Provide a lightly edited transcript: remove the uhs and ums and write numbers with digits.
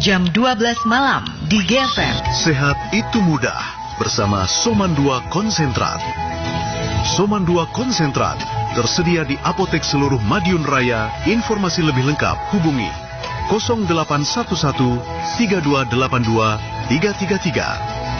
jam 12 malam di GFM. Sehat itu mudah bersama Soman 2 Konsentrat. Soman 2 Konsentrat tersedia di apotek seluruh Madiun Raya. Informasi lebih lengkap hubungi 0811 3282 333.